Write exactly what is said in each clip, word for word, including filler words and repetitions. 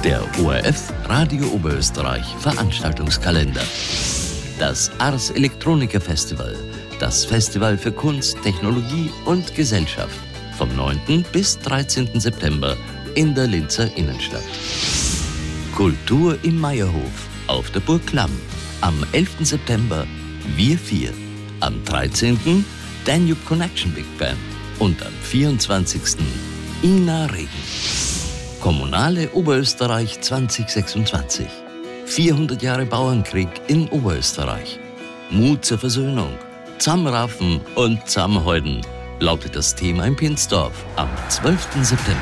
Der O R F Radio Oberösterreich Veranstaltungskalender. Das Ars Electronica Festival. Das Festival für Kunst, Technologie und Gesellschaft. Vom neunten bis dreizehnten September in der Linzer Innenstadt. Kultur im Meierhof auf der Burg Klamm. Am elften September Wir vier. Am dreizehnten Danube Connection Big Band. Und am vierundzwanzigsten Ina Regen. Kommunale Oberösterreich zwanzig sechsundzwanzig. vierhundert Jahre Bauernkrieg in Oberösterreich. Mut zur Versöhnung. Zusammenraffen und zusammenhalten lautet das Thema in Pinsdorf am zwölften September.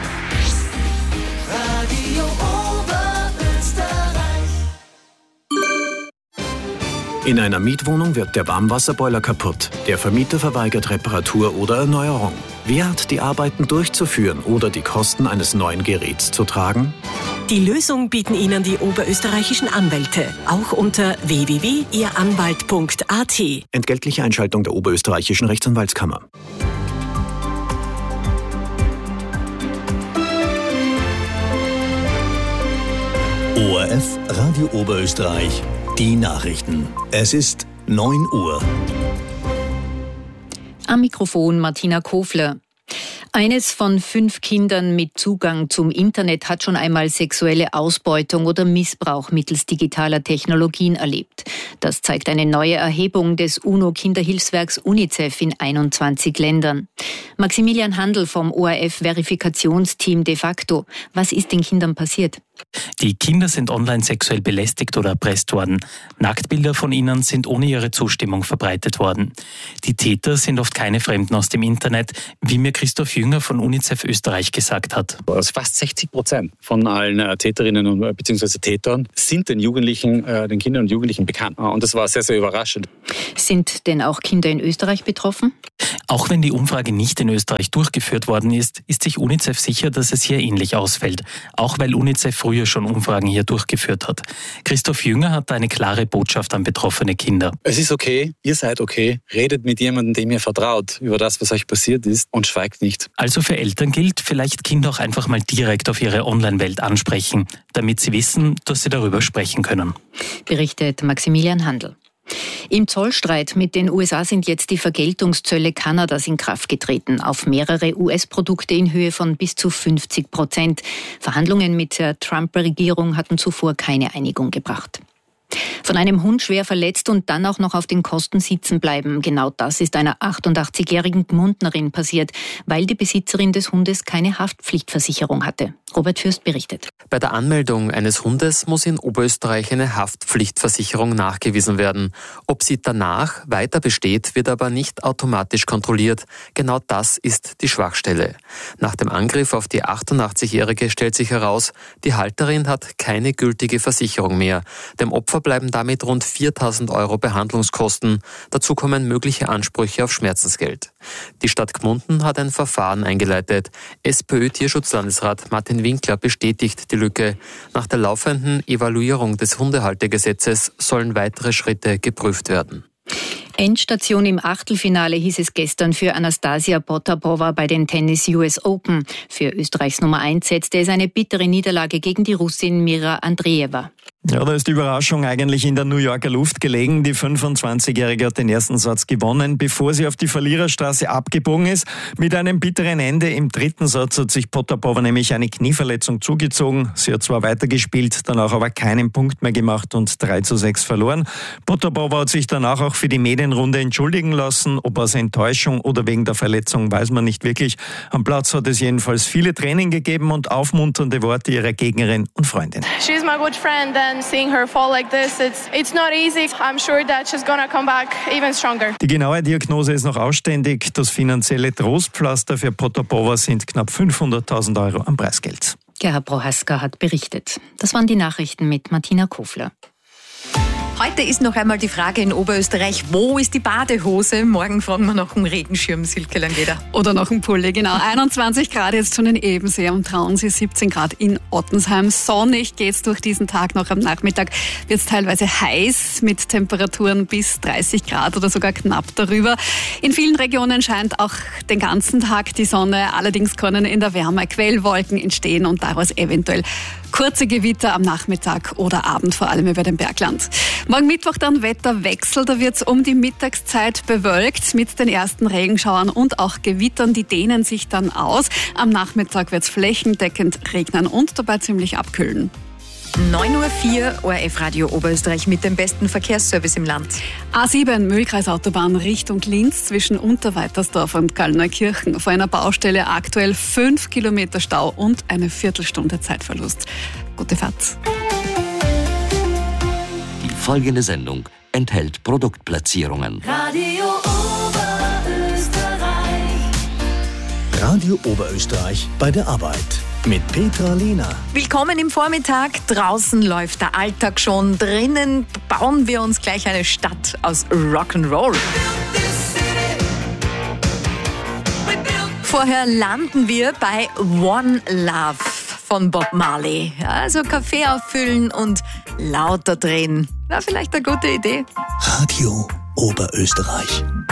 Radio Oberösterreich. In einer Mietwohnung wird der Warmwasserboiler kaputt. Der Vermieter verweigert Reparatur oder Erneuerung. Wer hat die Arbeiten durchzuführen oder die Kosten eines neuen Geräts zu tragen? Die Lösung bieten Ihnen die oberösterreichischen Anwälte, auch unter w w w punkt ihr anwalt punkt a t. Entgeltliche Einschaltung der oberösterreichischen Rechtsanwaltskammer. O R F Radio Oberösterreich, die Nachrichten. Es ist neun Uhr. Am Mikrofon Martina Kofler. Eines von fünf Kindern mit Zugang zum Internet hat schon einmal sexuelle Ausbeutung oder Missbrauch mittels digitaler Technologien erlebt. Das zeigt eine neue Erhebung des UNO-Kinderhilfswerks UNICEF in einundzwanzig Ländern. Maximilian Handl vom O R F-Verifikationsteam de facto. Was ist den Kindern passiert? Die Kinder sind online sexuell belästigt oder erpresst worden. Nacktbilder von ihnen sind ohne ihre Zustimmung verbreitet worden. Die Täter sind oft keine Fremden aus dem Internet, wie mir Christoph Jünger von UNICEF Österreich gesagt hat. Also fast sechzig Prozent von allen äh, Täterinnen und bzw. Tätern sind den Jugendlichen, äh, den Kindern und Jugendlichen bekannt. Und das war sehr, sehr überraschend. Sind denn auch Kinder in Österreich betroffen? Auch wenn die Umfrage nicht in Österreich durchgeführt worden ist, ist sich UNICEF sicher, dass es hier ähnlich ausfällt. Auch weil UNICEF früher schon Umfragen hier durchgeführt hat. Christoph Jünger hat eine klare Botschaft an betroffene Kinder. Es ist okay, ihr seid okay, redet mit jemandem, dem ihr vertraut, über das, was euch passiert ist und schweigt nicht. Also für Eltern gilt, vielleicht Kinder auch einfach mal direkt auf ihre Online-Welt ansprechen, damit sie wissen, dass sie darüber sprechen können. Berichtet Maximilian Handl. Im Zollstreit mit den U S A sind jetzt die Vergeltungszölle Kanadas in Kraft getreten, auf mehrere U S-Produkte in Höhe von bis zu fünfzig Prozent. Verhandlungen mit der Trump-Regierung hatten zuvor keine Einigung gebracht. Von einem Hund schwer verletzt und dann auch noch auf den Kosten sitzen bleiben. Genau das ist einer achtundachtzigjährigen Gmundnerin passiert, weil die Besitzerin des Hundes keine Haftpflichtversicherung hatte. Robert Fürst berichtet. Bei der Anmeldung eines Hundes muss in Oberösterreich eine Haftpflichtversicherung nachgewiesen werden. Ob sie danach weiter besteht, wird aber nicht automatisch kontrolliert. Genau das ist die Schwachstelle. Nach dem Angriff auf die achtundachtzigjährige stellt sich heraus, die Halterin hat keine gültige Versicherung mehr. Dem Opfer bleiben damit rund viertausend Euro Behandlungskosten. Dazu kommen mögliche Ansprüche auf Schmerzensgeld. Die Stadt Gmunden hat ein Verfahren eingeleitet. SPÖ-Tierschutzlandesrat Martin Winkler bestätigt die Lücke. Nach der laufenden Evaluierung des Hundehaltergesetzes sollen weitere Schritte geprüft werden. Endstation im Achtelfinale hieß es gestern für Anastasia Potapova bei den Tennis U S Open. Für Österreichs Nummer eins setzte es eine bittere Niederlage gegen die Russin Mira Andreeva. Ja, da ist die Überraschung eigentlich in der New Yorker Luft gelegen. Die fünfundzwanzigjährige hat den ersten Satz gewonnen, bevor sie auf die Verliererstraße abgebogen ist. Mit einem bitteren Ende im dritten Satz hat sich Potapova nämlich eine Knieverletzung zugezogen. Sie hat zwar weitergespielt, danach aber keinen Punkt mehr gemacht und drei zu sechs verloren. Potapova hat sich danach auch für die Medienrunde entschuldigen lassen. Ob aus Enttäuschung oder wegen der Verletzung, weiß man nicht wirklich. Am Platz hat es jedenfalls viele Tränen gegeben und aufmunternde Worte ihrer Gegnerin und Freundin. She's my good friend and seeing her fall like this, it's it's not easy. I'm sure that she's gonna come back even stronger. Die genaue Diagnose ist noch ausständig. Das finanzielle Trostpflaster für Potapova sind knapp fünfhunderttausend Euro an Preisgeld. Gerhard Prohaska hat berichtet. Das waren die Nachrichten mit Martina Kofler. Heute ist noch einmal die Frage in Oberösterreich, wo ist die Badehose? Morgen fragen wir nach dem Regenschirm, Silke Langeder. Oder nach dem Pulli, genau. einundzwanzig Grad jetzt schon in Ebensee, am Traunsee, siebzehn Grad in Ottensheim. Sonnig geht's durch diesen Tag, noch am Nachmittag wird es teilweise heiß mit Temperaturen bis dreißig Grad oder sogar knapp darüber. In vielen Regionen scheint auch den ganzen Tag die Sonne, allerdings können in der Wärme Quellwolken entstehen und daraus eventuell kurze Gewitter am Nachmittag oder Abend, vor allem über dem Bergland. Morgen Mittwoch dann Wetterwechsel, da wird es um die Mittagszeit bewölkt mit den ersten Regenschauern und auch Gewittern, die dehnen sich dann aus. Am Nachmittag wird es flächendeckend regnen und dabei ziemlich abkühlen. neun Uhr vier, O R F Radio Oberösterreich mit dem besten Verkehrsservice im Land. A sieben, Mühlkreisautobahn Richtung Linz zwischen Unterweitersdorf und Gallneukirchen. Vor einer Baustelle aktuell fünf Kilometer Stau und eine Viertelstunde Zeitverlust. Gute Fahrt. Die folgende Sendung enthält Produktplatzierungen. Radio Oberösterreich. Radio Oberösterreich bei der Arbeit. Mit Petra Lehner. Willkommen im Vormittag. Draußen läuft der Alltag schon. Drinnen bauen wir uns gleich eine Stadt aus Rock'n'Roll. Vorher landen wir bei One Love von Bob Marley. Also Kaffee auffüllen und lauter drehen. War vielleicht eine gute Idee. Radio Oberösterreich.